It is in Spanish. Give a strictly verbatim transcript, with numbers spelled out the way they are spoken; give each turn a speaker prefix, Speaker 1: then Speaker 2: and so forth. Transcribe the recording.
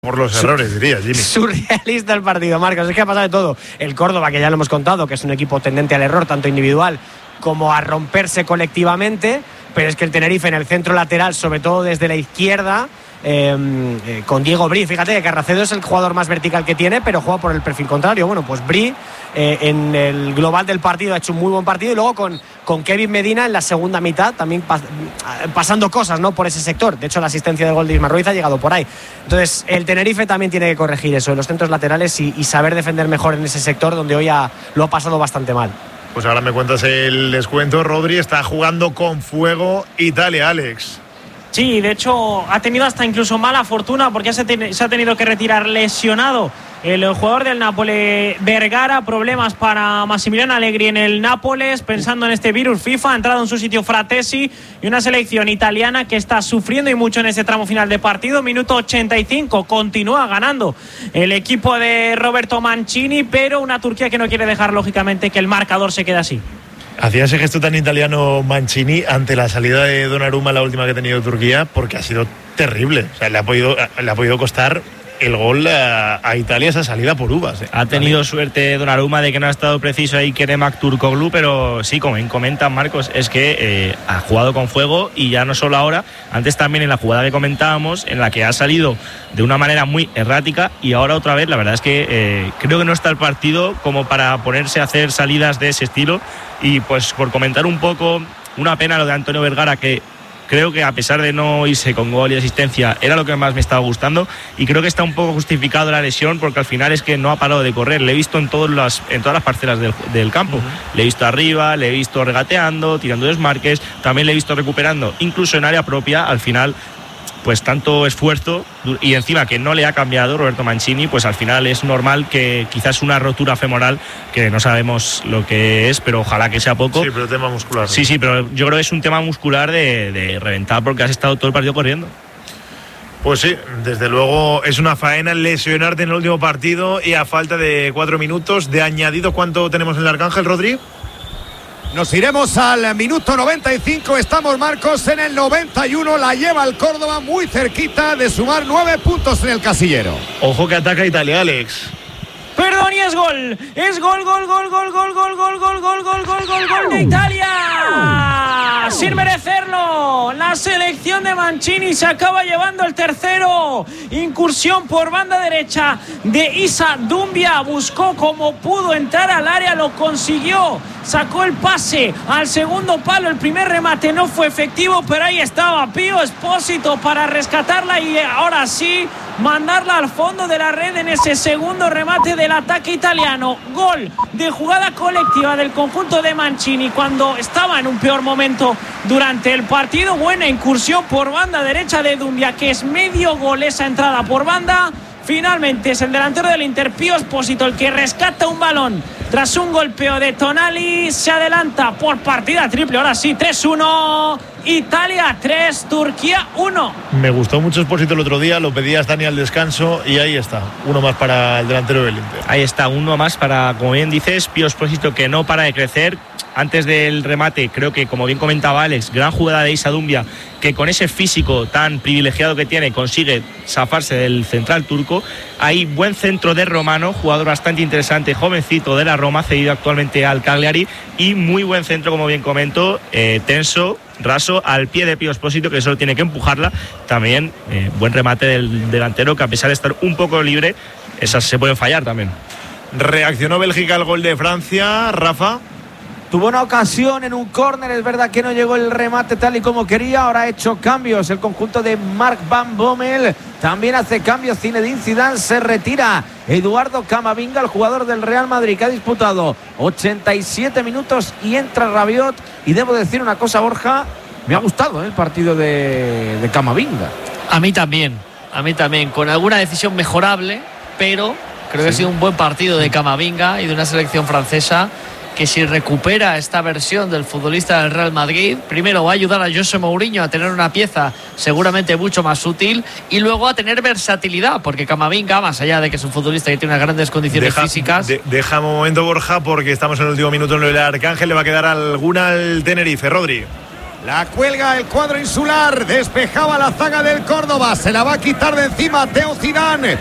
Speaker 1: Por los errores, diría Jimmy.
Speaker 2: Surrealista el partido, Marcos. Es que ha pasado de todo. El Córdoba, que ya lo hemos contado, que es un equipo tendente al error, tanto individual como a romperse colectivamente. Pero es que el Tenerife en el centro lateral, sobre todo desde la izquierda, eh, eh, con Diego Bri. Fíjate que Carracedo es el jugador más vertical que tiene, pero juega por el perfil contrario. Bueno, pues Bri eh, en el global del partido ha hecho un muy buen partido. Y luego con, con Kevin Medina en la segunda mitad, también pas, pasando cosas, ¿no?, por ese sector. De hecho, la asistencia de gol de Ismael Ruiz ha llegado por ahí. Entonces, el Tenerife también tiene que corregir eso en los centros laterales y, y saber defender mejor en ese sector donde hoy ha, lo ha pasado bastante mal.
Speaker 1: Pues ahora me cuentas el descuento. Rodri está jugando con fuego Italia, Alex.
Speaker 3: Sí, de hecho ha tenido hasta incluso mala fortuna porque se, ten, se ha tenido que retirar lesionado el jugador del Nápoles, Vergara. Problemas para Massimiliano Allegri en el Nápoles, pensando en este virus FIFA. Ha entrado en su sitio Fratesi y una selección italiana que está sufriendo y mucho en este tramo final de partido. Minuto ochenta y cinco, continúa ganando el equipo de Roberto Mancini, pero una Turquía que no quiere dejar lógicamente que el marcador se quede así.
Speaker 1: Hacía ese gesto tan italiano Mancini ante la salida de Donnarumma, la última que ha tenido Turquía, porque ha sido terrible. O sea, le ha podido, le ha podido costar el gol a, a Italia, esa salida por uvas. ¿eh?
Speaker 4: Ha tenido ¿Vale? suerte Donnarumma de que no ha estado preciso ahí Kerem Aktürkoğlu, pero sí, como bien comentan, Marcos, es que eh, ha jugado con fuego y ya no solo ahora, antes también en la jugada que comentábamos, en la que ha salido de una manera muy errática y ahora otra vez, la verdad es que eh, creo que no está el partido como para ponerse a hacer salidas de ese estilo. Y pues por comentar un poco, una pena lo de Antonio Vergara, que creo que a pesar de no irse con gol y asistencia, era lo que más me estaba gustando, y creo que está un poco justificado la lesión porque al final es que no ha parado de correr. Le he visto en, todas las, en todas las parcelas del, del campo. Uh-huh. Le he visto arriba, le he visto regateando, tirando desmarques, también le he visto recuperando, incluso en área propia. Al final, pues tanto esfuerzo y encima que no le ha cambiado Roberto Mancini, pues al final es normal que quizás una rotura femoral, que no sabemos lo que es, pero ojalá que sea poco.
Speaker 1: Sí, pero tema muscular.
Speaker 4: Sí, sí, pero yo creo que es un tema muscular de, de reventar porque has estado todo el partido corriendo.
Speaker 1: Pues sí, desde luego es una faena lesionarte en el último partido y a falta de cuatro minutos de añadido. ¿Cuánto tenemos en el Arcángel, Rodri?
Speaker 5: Nos iremos al minuto noventa y cinco, estamos, Marcos, en el noventa y uno, la lleva el Córdoba muy cerquita de sumar nueve puntos en el casillero.
Speaker 1: Ojo que ataca Italia, Alex.
Speaker 3: Perdón, y es gol, es gol, gol, gol, gol, gol, gol, gol, gol, gol, gol, gol, gol, gol de Italia, sin merecerlo. La selección de Mancini se acaba llevando el tercero. Incursión por banda derecha de Issa Doumbia, buscó como pudo entrar al área, lo consiguió, sacó el pase al segundo palo, el primer remate no fue efectivo, pero ahí estaba Pío Esposito para rescatarla y ahora sí mandarla al fondo de la red en ese segundo remate del ataque italiano. Gol de jugada colectiva del conjunto de Mancini cuando estaba en un peor momento durante el partido. Buena incursión por banda derecha de Doumbia, que es medio gol esa entrada por banda. Finalmente es el delantero del Inter, Pío Esposito, el que rescata un balón tras un golpeo de Tonali. Se adelanta por partida triple, ahora sí, tres uno, Italia tres, Turquía uno.
Speaker 1: Me gustó mucho Esposito el otro día, lo pedías Dani al descanso y ahí está, uno más para el delantero del Inter.
Speaker 4: Ahí está, uno más para, como bien dices, Pío Esposito, que no para de crecer. Antes del remate, creo que, como bien comentaba Alex, gran jugada de Issa Doumbia, que con ese físico tan privilegiado que tiene consigue zafarse del central turco. Hay buen centro de Romano, jugador bastante interesante, jovencito de la Roma, cedido actualmente al Cagliari, y muy buen centro, como bien comento, eh, tenso, raso, al pie de Pío Esposito, que solo tiene que empujarla. También eh, buen remate del delantero, que a pesar de estar un poco libre, esas se pueden fallar también.
Speaker 1: Reaccionó Bélgica al gol de Francia, Rafa.
Speaker 2: Tuvo una ocasión en un córner, es verdad que no llegó el remate tal y como quería. Ahora ha hecho cambios el conjunto de Mark Van Bommel. También hace cambios Zinedine Zidane, se retira Eduardo Camavinga, el jugador del Real Madrid, que ha disputado ochenta y siete minutos y entra Rabiot. Y debo decir una cosa, Borja, me ha gustado ¿eh? el partido de, de Camavinga.
Speaker 6: A mí también, a mí también, con alguna decisión mejorable, pero creo sí. que ha sido un buen partido de Camavinga y de una selección francesa que, si recupera esta versión del futbolista del Real Madrid, primero va a ayudar a José Mourinho a tener una pieza seguramente mucho más útil y luego a tener versatilidad, porque Camavinga, más allá de que es un futbolista que tiene unas grandes condiciones
Speaker 1: deja,
Speaker 6: físicas...
Speaker 1: De, deja un momento, Borja, porque estamos en el último minuto en el Arcángel. Le va a quedar alguna al Tenerife, Rodri.
Speaker 5: La cuelga el cuadro insular. Despejaba la zaga del Córdoba. Se la va a quitar de encima Teo Zidane.